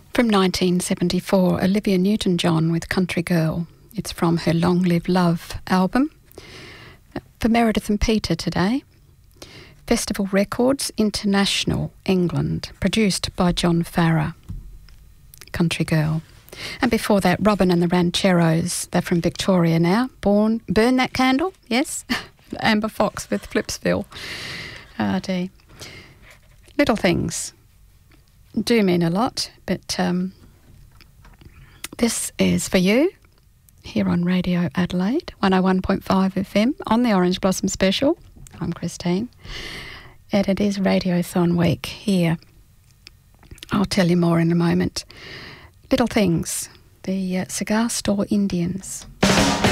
From 1974, Olivia Newton-John with Country Girl. It's from her Long Live Love album. For Meredith and Peter today, Festival Records International, England, produced by John Farrar. Country Girl. And before that, Robin and the Rancheros, they're from Victoria now. Burn That Candle, yes? Amber Fox with Flipsville. Ah, dear. Little things do mean a lot, but this is for you here on Radio Adelaide, 101.5 FM on the Orange Blossom Special. I'm Christine, and it is Radiothon Week here. I'll tell you more in a moment. Little things, the Cigar Store Indians.